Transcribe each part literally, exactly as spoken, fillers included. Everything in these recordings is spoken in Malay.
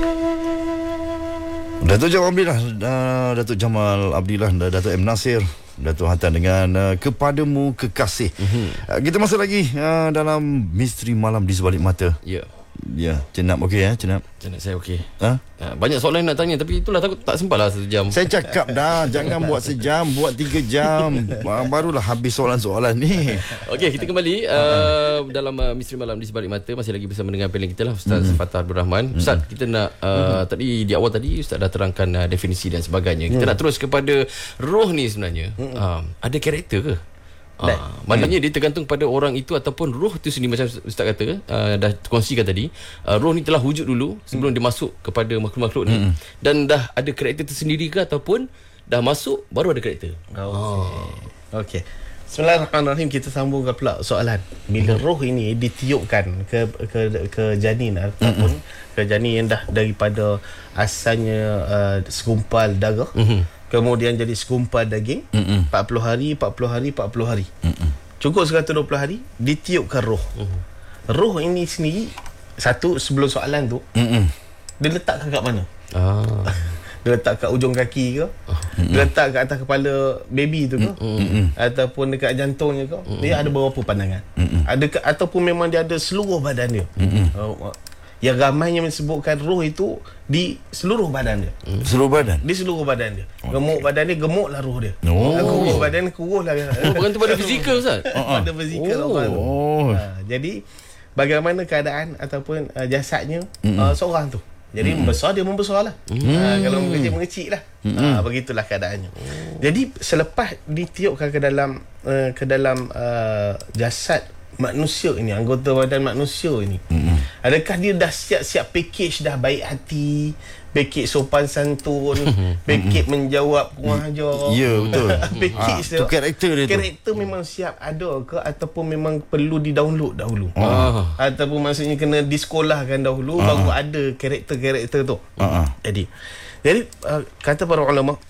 Datuk Jamal Abdillah, uh, Datuk Jamal Abdillah, Datuk M Nasir, Datuk hantar dengan uh, Kepadamu Kekasih. Mm-hmm. uh, Kita masih lagi uh, dalam Misteri Malam di Sebalik Mata. Ya. Ya, Cenap okey ya, Cenap? Cenap saya okey. Ha? Uh, banyak soalan nak tanya, tapi itulah takut tak sempat lah satu jam. Saya cakap dah, jangan buat sejam, buat tiga jam. uh, Barulah habis soalan-soalan ni. Okey, kita kembali uh, dalam uh, Misteri Malam di Sebalik Mata. Masih lagi bersama dengan panel kita lah, Ustaz mm-hmm. Fatah Abdul Rahman. Ustaz, mm-hmm. kita nak uh, mm-hmm. tadi di awal tadi Ustaz dah terangkan uh, definisi dan sebagainya. Kita mm-hmm. nak terus kepada roh ni sebenarnya. Mm-hmm. uh, Ada karakter ke? Ah, maknanya hmm. dia tergantung pada orang itu ataupun roh itu sendiri, macam Ustaz kata, uh, dah kongsikan tadi, uh, roh ni telah wujud dulu sebelum hmm. dia masuk kepada makhluk-makhluk ni, hmm. dan dah ada karakter tersendiri ke ataupun dah masuk baru ada karakter. Oh. Okey. Bismillahirrahmanirrahim. Kita sambungkan pula soalan. Bila hmm. roh ini ditiupkan ke ke ke janin ataupun hmm. ke janin yang dah daripada asalnya uh, segumpal darah, hmm. kemudian jadi segumpal daging, Mm-mm. empat puluh hari, empat puluh hari, empat puluh hari. Mm-mm. Cukup seratus dua puluh hari, ditiupkan roh. Mm-hmm. Roh ini sendiri, satu sebelum soalan tu, Mm-mm. dia letakkan kat mana? Ah. Dia letak kat ujung kaki ke? Mm-mm. Dia letak kat atas kepala baby tu ke? Mm-mm. Ataupun dekat jantungnya ke? Mm-mm. Dia ada beberapa pandangan. Mm-mm. Ada, ataupun memang dia ada seluruh badan dia. Uh, yang ramainya menyebutkan roh itu di seluruh badan dia. Hmm. Seluruh badan? Di seluruh badan dia. Okay. Gemuk badan dia, gemuklah roh dia. Oh. Kurus badan dia, kuruslah. Oh, bukan tu pada fizikal, Ustaz? Pada fizikal oh. orang tu. Oh. Ha, jadi, bagaimana keadaan ataupun uh, jasadnya uh, seorang tu. Jadi, mm-hmm. membesar, dia membesar lah. Mm-hmm. Ha, kalau mengecil-mengecil lah. Mm-hmm. Ha, begitulah keadaannya. Oh. Jadi, selepas ditiupkan ke dalam uh, ke dalam uh, jasad manusia ini, anggota badan manusia ini, mm-hmm. adakah dia dah siap-siap package dah baik hati, package sopan santun, package menjawab kurang ajar? Ya, betul. Package ha, tu karakter dia tu. Karakter memang siap ada ke ataupun memang perlu di-download dahulu? Ah. Ataupun maksudnya kena disekolahkan dahulu, ah. baru ada karakter-karakter tu. Ah. Jadi, jadi uh, kata para ulama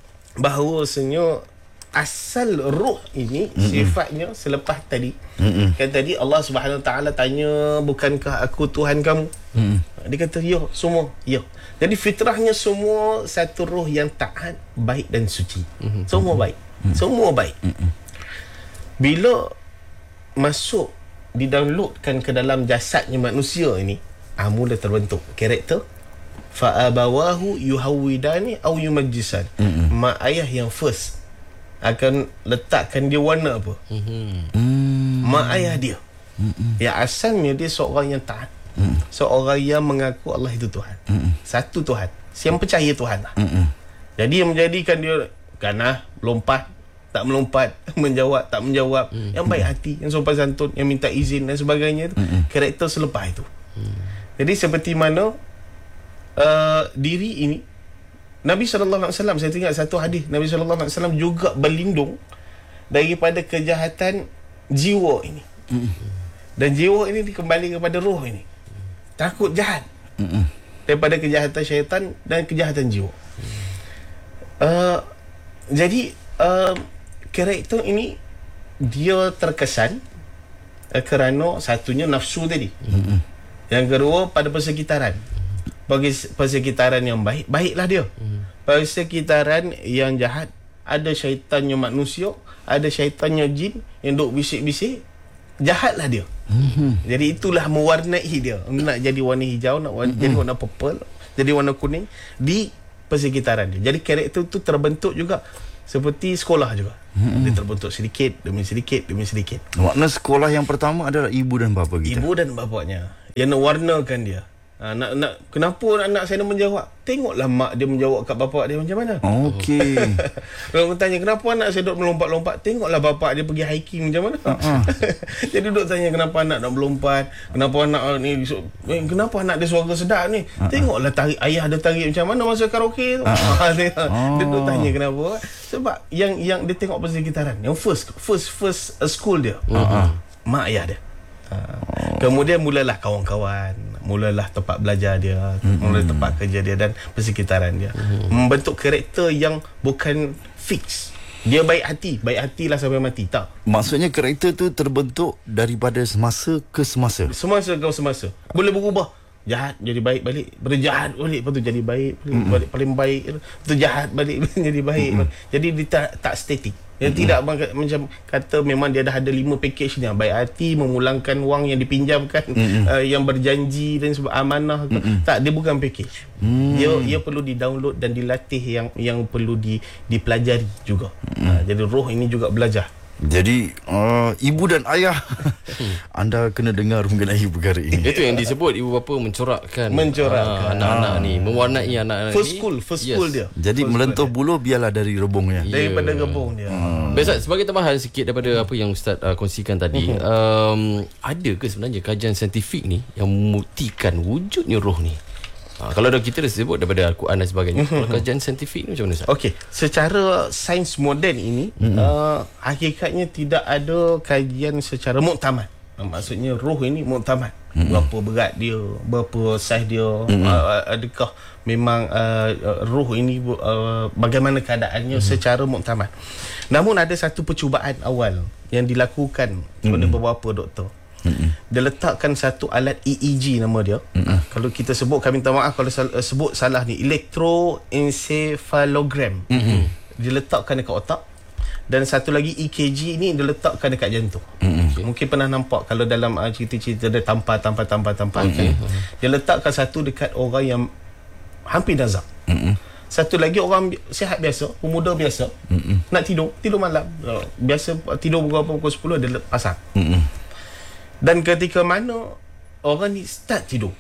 bahawasanya asal roh ini, mm-mm. sifatnya selepas tadi, mm-mm. kan tadi Allah Subhanahu Wa Taala tanya, bukankah aku Tuhan kamu? Mm-mm. Dia kata ya, semua ya. Jadi fitrahnya semua satu roh yang taat, baik dan suci. Mm-hmm. Semua baik, mm-hmm. semua baik. Mm-hmm. Bila masuk didownloadkan ke dalam jasadnya manusia ini, ah, mula terbentuk karakter. Fa abawahu yuhawidani au yumajjisan. Mm-hmm. Mak ayah yang first akan letakkan dia warna apa? Mm-hmm. Mak ayah dia, mm-hmm. yang asalnya dia seorang yang taat, mm-hmm. seorang yang mengaku Allah itu Tuhan, mm-hmm. satu Tuhan, yang percaya Tuhan lah. Mm-hmm. Jadi yang menjadikan dia ganah, lompat, tak melompat, menjawab, tak menjawab, mm-hmm. yang baik hati, yang sopan santun, yang minta izin dan sebagainya, mm-hmm. karakter selepas itu. Mm-hmm. Jadi seperti mana uh, diri ini, Nabi sallallahu alaihi wasallam, saya tengok satu hadis, Nabi sallallahu alaihi wasallam juga berlindung daripada kejahatan jiwa ini. Mm. Dan jiwa ini dikembali kepada roh ini. Takut jahat. Mm-mm. Daripada kejahatan syaitan dan kejahatan jiwa. Mm. Uh, jadi uh, karakter ini dia terkesan uh, kerana satunya nafsu tadi. Mm-mm. Yang kedua pada persekitaran. Bagi persekitaran yang baik, baiklah dia. Hmm. Persekitaran yang jahat, ada syaitannya manusia, ada syaitannya jin yang duk bisik-bisik, jahatlah dia. Hmm. Jadi itulah mewarnai dia. Nak jadi warna hijau, nak warna, hmm. jadi warna purple, jadi warna kuning di persekitaran dia. Jadi karakter itu terbentuk juga seperti sekolah juga. Hmm. Dia terbentuk sedikit demi sedikit demi sedikit. Makna sekolah yang pertama adalah ibu dan bapa kita. Ibu dan bapanya yang mewarnakan dia. Ha, nak, nak, kenapa anak saya nak menjawab? Tengoklah mak dia menjawab kat bapak dia macam mana. Okey. Kalau tanya kenapa anak saya duk melompat-lompat, tengoklah bapak dia pergi hiking macam mana. Uh-huh. Jadi duk tanya kenapa anak nak melompat, kenapa anak ni, eh, kenapa anak dia suara sedap ni. Uh-huh. Tengoklah tarik ayah dia tarik macam mana masa karaoke tu. Uh-huh. dia, oh. dia duk tanya kenapa. Sebab yang yang dia tengok persekitaran, yang first first first uh, school dia. Uh-huh. Mak ayah dia. Ha. Kemudian mulalah kawan-kawan, mulalah tempat belajar dia, mm-hmm. mulalah tempat kerja dia dan persekitaran dia. Mm-hmm. Membentuk karakter yang bukan fix. Dia baik hati, baik hatilah sampai mati. Tak. Maksudnya karakter tu terbentuk daripada semasa ke semasa. Semasa ke semasa. Boleh berubah. jahat jadi baik balik, berjahat balik, lepas tu jadi baik balik, mm-hmm. balik paling baik, lepas tu jahat balik jadi baik. Mm-hmm. Jadi dia tak, tak statik. Dia mm-hmm. tidak macam kata memang dia dah ada lima package ni, baik hati, memulangkan wang yang dipinjamkan, mm-hmm. uh, yang berjanji dan sebab amanah. Mm-hmm. Tak, dia bukan package. Mm-hmm. Dia ia perlu di-download dan dilatih, yang yang perlu di, dipelajari juga. Mm-hmm. Uh, jadi roh ini juga belajar. Jadi uh, ibu dan ayah anda kena dengar mengenai perkara ini. Itu yang disebut ibu bapa mencorakkan, mencorakkan uh, anak-anak ah. ni, mewarnai anak-anak first ni. school, first yes. school dia. Jadi first melentuh buluh biarlah dari rebungnya. Yeah. Daripada rebung dia. Hmm. Ustaz, sebagai tambahan sikit daripada apa yang Ustaz uh, kongsikan tadi, uh-huh. um, ada ke sebenarnya kajian saintifik ni yang membuktikan wujudnya roh ni? Ha, kalau dah kita dah sebut daripada Al-Quran dan sebagainya, mm-hmm. kalau kajian saintifik ni macam mana, Ustaz? Okey, secara sains moden ini, mm-hmm. uh, hakikatnya tidak ada kajian secara muktamad. Uh, maksudnya roh ini muktamad. Mm-hmm. Berapa berat dia, berapa saiz dia, mm-hmm. uh, adakah memang uh, roh ini uh, bagaimana keadaannya, mm-hmm. secara muktamad. Namun ada satu percubaan awal yang dilakukan mm-hmm. oleh beberapa doktor. Mm-hmm. Dia letakkan satu alat E E G, nama dia. Mm-hmm. Kalau kita sebut, kami minta maaf kalau sal- sebut salah ni, electroencephalogram. Mm-hmm. Dia letakkan dekat otak. Dan satu lagi E K G ni dia letakkan dekat jantung. Mm-hmm. Mungkin pernah nampak kalau dalam uh, cerita-cerita dia tampar tampar tampar tampar. Mm-hmm. Kan? Dia letakkan satu dekat orang yang hampir nazak. Mm-hmm. Satu lagi orang sihat biasa, pemuda biasa, mm-hmm. nak tidur, tidur malam. Biasa tidur pukul pukul sepuluh dia pasang. Mm-hmm. Dan ketika mana orang ni start tidur,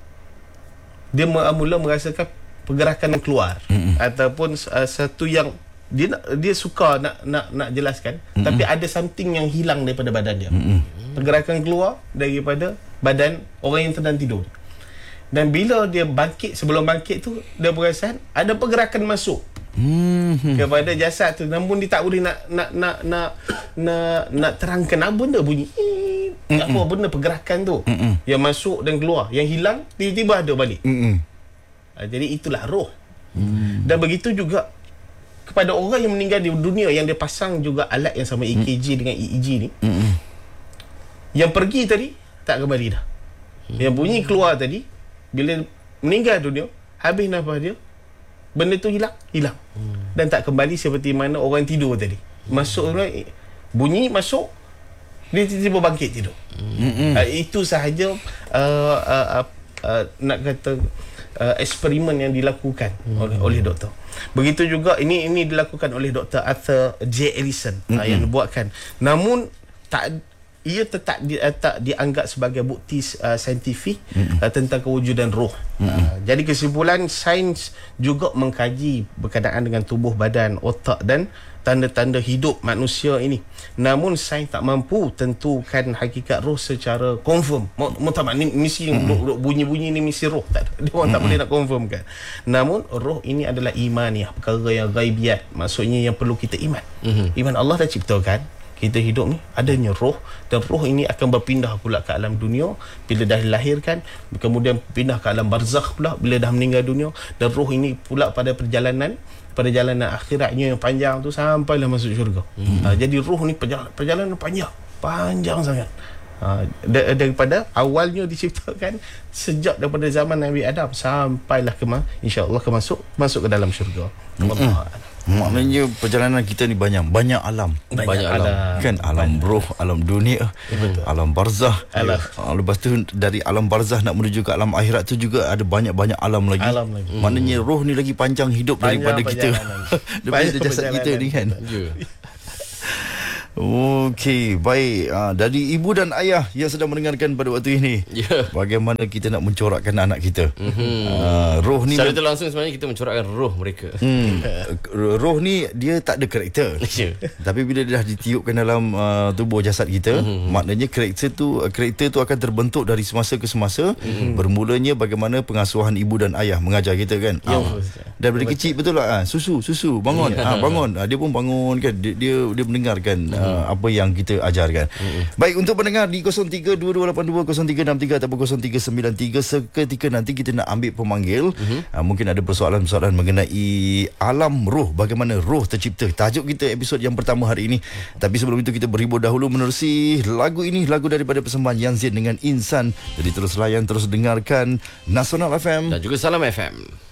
dia mula merasakan pergerakan yang keluar, mm-hmm. ataupun uh, satu yang dia nak, dia suka nak nak nak jelaskan, mm-hmm. tapi ada something yang hilang daripada badan dia. Mm-hmm. Pergerakan keluar daripada badan orang yang sedang tidur. Dan bila dia bangkit, sebelum bangkit tu dia perasan ada pergerakan masuk mm-hmm. kepada jasad tu, namun dia tak boleh nak nak nak nak nak, nak terangkan apa benda bunyi. Mm-mm. Apa benda pergerakan tu, Mm-mm. yang masuk dan keluar, yang hilang tiba-tiba ada balik. Ha, jadi itulah roh. Mm. Dan begitu juga kepada orang yang meninggal di dunia, yang dia pasang juga alat yang sama, E K G mm. dengan E E G ni. Mm-mm. Yang pergi tadi tak kembali dah. Mm. Yang bunyi keluar tadi, bila meninggal dunia, habis nafas dia, benda tu hilang, hilang. Mm. Dan tak kembali seperti mana orang tidur tadi. Masuk bunyi masuk, dia tiba-tiba bangkit tidur. Mm-hmm. Uh, itu sahaja uh, uh, uh, uh, nak kata uh, eksperimen yang dilakukan mm-hmm. oleh oleh doktor. Begitu juga ini ini dilakukan oleh Doktor Arthur J. Ellison, mm-hmm. uh, yang buatkan. Namun tak, ia tetap di, uh, tak dianggap sebagai bukti uh, saintifik mm-hmm. uh, tentang kewujudan roh. Mm-hmm. Uh, jadi kesimpulan, sains juga mengkaji berkenaan dengan tubuh badan, otak dan tanda-tanda hidup manusia ini. Namun sains tak mampu tentukan hakikat roh secara confirm. Muktamad ni mesti mm-hmm. bunyi-bunyi ni mesti roh. Tak, dia orang mm-hmm. tak boleh nak confirmkan. Namun roh ini adalah imaniah, perkara yang ghaibiyat. Maksudnya yang perlu kita iman. Mm-hmm. Iman Allah dah ciptakan kita hidup ni, adanya roh, dan roh ini akan berpindah pula ke alam dunia bila dah dilahirkan, kemudian pindah ke alam barzakh pula bila dah meninggal dunia, dan roh ini pula pada perjalanan perjalanan akhiratnya yang panjang tu sampailah masuk syurga. Hmm. Ha, jadi roh ni perjalanan, perjalanan panjang, panjang sangat. Ha, dar- daripada awalnya diciptakan, sejak daripada zaman Nabi Adam sampailah ke insya-Allah ke masuk masuk ke dalam syurga. Hmm. Allah. Maknanya perjalanan kita ni banyak banyak alam, banyak, banyak alam. alam kan, alam banyak. Roh, alam dunia, betul. Alam barzah. Alam. Lepas tu dari alam barzah nak menuju ke alam akhirat tu juga ada banyak-banyak alam lagi. Alam lagi. Maknanya roh ni lagi panjang hidup panjang daripada kita. Daripada jasad kita ni kan. Ya. Okey, baik. Ha, dari ibu dan ayah yang sedang mendengarkan pada waktu ini, yeah. bagaimana kita nak mencorakkan anak kita. Mm-hmm. Ha, roh ni secara langsung sebenarnya kita mencorakkan roh mereka. Hmm. Roh ni dia tak ada karakter. Yeah. Tapi bila dia dah ditiupkan dalam uh, tubuh jasad kita, mm-hmm. maknanya karakter tu karakter tu akan terbentuk dari semasa ke semasa. Mm-hmm. Bermulanya bagaimana pengasuhan ibu dan ayah mengajar kita kan. Yeah. Ha. Daripada kecil betul lah, ha, susu susu bangun, yeah. ha, bangun. Ha, dia pun bangun kan. Dia dia, dia mendengarkan. uh, apa yang kita ajarkan. Mm-hmm. Baik, untuk pendengar di kosong tiga dua dua lapan dua kosong tiga enam tiga ataupun kosong tiga sembilan tiga, seketika nanti kita nak ambil pemanggil. Mm-hmm. uh, mungkin ada persoalan-persoalan mengenai alam roh, bagaimana roh tercipta. Tajuk kita episod yang pertama hari ini. Tapi sebelum itu kita berhibur dahulu menerusi lagu ini, lagu daripada persembahan Yan Zain dengan Insan. Jadi terus layan, terus dengarkan Nasional F M dan juga Salam F M.